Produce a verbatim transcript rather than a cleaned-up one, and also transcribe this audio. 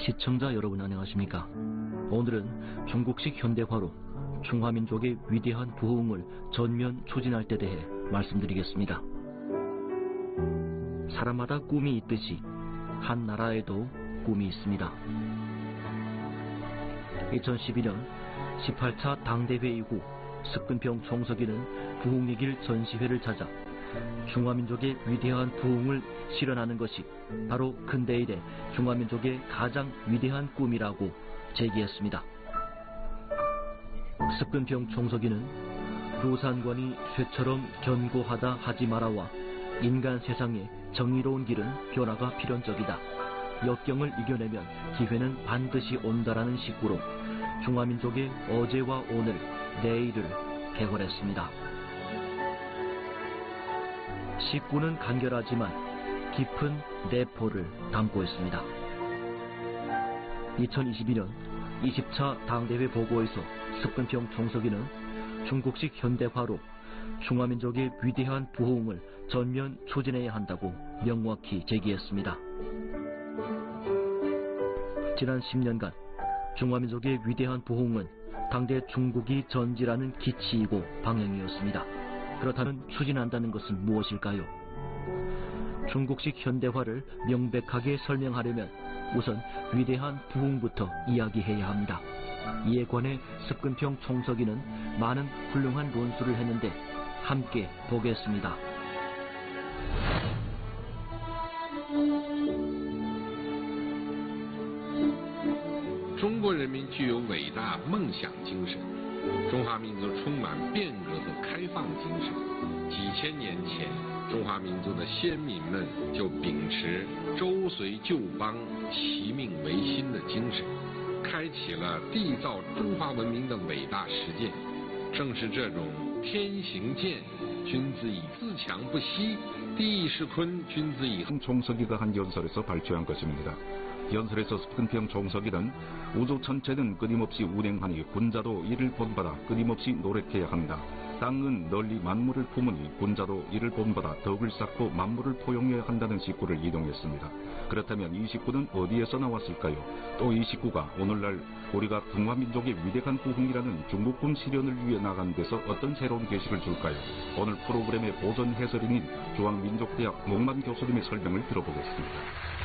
시청자 여러분 안녕하십니까? 오늘은 중국식 현대화로 중화민족의 위대한 부흥을 전면 추진할 때 대해 말씀드리겠습니다. 사람마다 꿈이 있듯이 한 나라에도 꿈이 있습니다. 이천십이 년 십팔 차 당대회 이후 석근평 총서기는 부흥의 전시회를 찾아 중화민족의 위대한 부흥을 실현하는 것이 바로 근대일의 중화민족의 가장 위대한 꿈이라고 제기했습니다. 석근평 총서기는 루산관이 쇠처럼 견고하다 하지 마라와 인간 세상의 정의로운 길은 변화가 필연적이다. 역경을 이겨내면 기회는 반드시 온다라는 식구로 중화민족의 어제와 오늘, 내일을 개걸했습니다. 식구는 간결하지만 깊은 내포를 담고 있습니다. 이천이십이 년 이십 차 당대회 보고에서 석근평 총서기는 중국식 현대화로 중화민족의 위대한 부흥을 전면 추진해야 한다고 명확히 제기했습니다. 지난 십 년간 중화민족의 위대한 부흥은 당대 중국이 전지라는 기치이고 방향이었습니다. 그렇다면 추진한다는 것은 무엇일까요? 중국식 현대화를 명백하게 설명하려면 우선 위대한 부흥부터 이야기해야 합니다. 이에 관해 석근평 총서기는 많은 훌륭한論수를 했는데 함께 보겠습니다. 中国人民具有伟大梦想精神，中华民族充满变革和开放精神。几千年前，中华民族的先民们就秉持周随旧邦、齐命维新的精神，开启了缔造中华文明的伟大实践。正是这种天行健，君子以自强不息；地义是坤，君子以 총서기가 한 연설에서 발표한 것입니다. 연설에서 석근평 총서기는 우주 전체는 끊임없이 운행하니 군자도 이를 본받아 끊임없이 노력해야 한다. 땅은 널리 만물을 품으니 군자도 이를 본받아 덕을 쌓고 만물을 포용해야 한다는 식구를 인용했습니다. 그렇다면 이 식구는 어디에서 나왔을까요? 또 이 식구가 오늘날 우리가 중화민족의 위대한 부흥이라는 중국군 실현을 위해 나간 데서 어떤 새로운 계시를 줄까요? 오늘 프로그램의 보전 해설인인 중앙민족대학 목만 교수님의 설명을 들어보겠습니다.